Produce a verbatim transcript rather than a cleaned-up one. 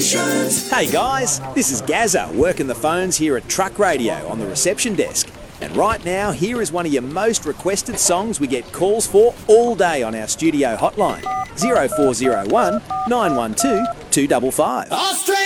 Stations. Hey guys, this is Gazza working the phones here at Truck Radio on the reception desk. And right now, here is one of your most requested songs we get calls for all day on our studio hotline. zero four zero one, nine one two, two five five. Australia.